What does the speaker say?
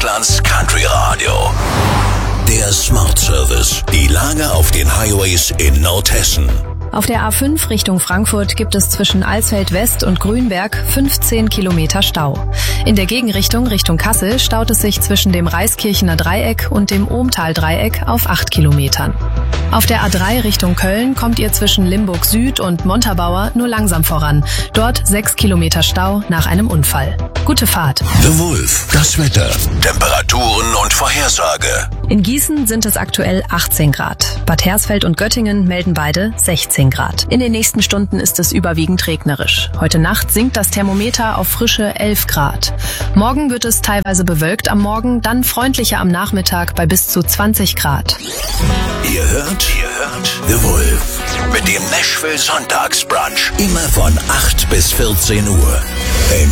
Deutschlands Country Radio. Der Smart Service. Die Lage auf den Highways in Nordhessen. Auf der A5 Richtung Frankfurt gibt es zwischen Alsfeld West und Grünberg 15 Kilometer Stau. In der Gegenrichtung Richtung Kassel staut es sich zwischen dem Reiskirchener Dreieck und dem Ohmtal-Dreieck auf 8 Kilometern. Auf der A3 Richtung Köln kommt ihr zwischen Limburg Süd und Montabaur nur langsam voran. Dort 6 Kilometer Stau nach einem Unfall. Gute Fahrt. The Wolf. Das Wetter. Temperaturen und Vorhersage. In Gießen sind es aktuell 18 Grad. Bad Hersfeld und Göttingen melden beide 16 Grad. In den nächsten Stunden ist es überwiegend regnerisch. Heute Nacht sinkt das Thermometer auf frische 11 Grad. Morgen wird es teilweise bewölkt am Morgen, dann freundlicher am Nachmittag bei bis zu 20 Grad. Ihr hört The Wolf mit dem Nashville Sonntagsbrunch. Immer von 8 bis 14 Uhr.